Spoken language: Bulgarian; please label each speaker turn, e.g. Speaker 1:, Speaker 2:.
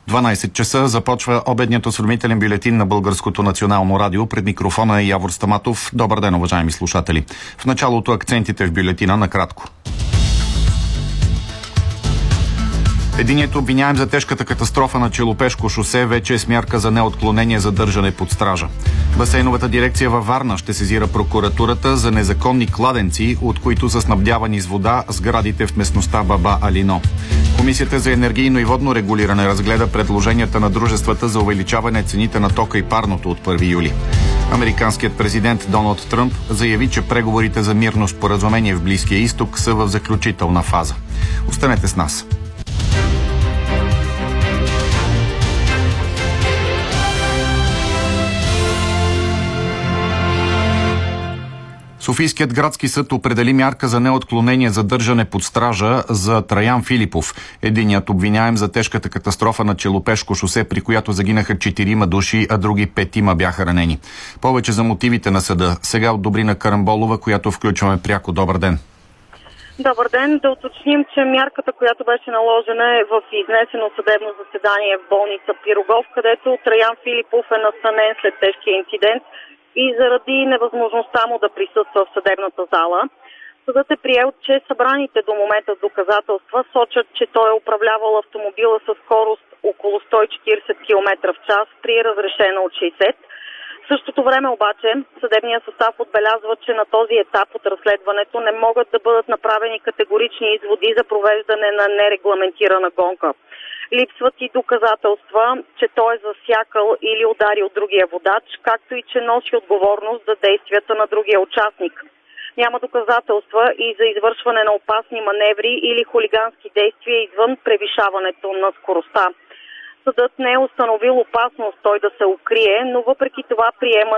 Speaker 1: 12 часа започва обедният осведомителен бюлетин на Българското национално радио. Пред микрофона е Явор Стаматов. Добър ден, уважаеми слушатели. В началото акцентите в бюлетина накратко. Единият обвиняем за тежката катастрофа на Челопешко шосе вече е с мярка за неотклонение задържане под стража. Басейновата дирекция във Варна ще сезира прокуратурата за незаконни кладенци, от които са снабдявани с вода сградите в местността Баба Алино. Комисията за енергийно и водно регулиране разгледа предложенията на дружествата за увеличаване цените на тока и парното от 1 юли. Американският президент Доналд Тръмп заяви, че преговорите за мирно споразумение в Близкия изток са в заключителна фаза. Останете с нас. Софийският градски съд определи мярка за неотклонение задържане под стража за Траян Филипов, единият обвиняем за тежката катастрофа на Челопешко шосе, при която загинаха 4 души, а други 5 бяха ранени. Повече за мотивите на съда сега от Добрина Карамболова, която включваме пряко. Добър ден.
Speaker 2: Добър ден. Да уточним, че мярката, която беше наложена, е в изнесено съдебно заседание в болница Пирогов, където Траян Филипов е настанен след тежкия инцидент и заради невъзможността му да присъства в съдебната зала. Съдът е приел, че събраните до момента доказателства сочат, че той е управлявал автомобила със скорост около 140 км в час при разрешена от 60. В същото време обаче съдебният състав отбелязва, че на този етап от разследването не могат да бъдат направени категорични изводи за провеждане на нерегламентирана гонка. Липсват и доказателства, че той е засякал или ударил другия водач, както и че носи отговорност за действията на другия участник. Няма доказателства и за извършване на опасни маневри или хулигански действия извън превишаването на скоростта. Съдът не е установил опасност той да се укрие, но въпреки това приема,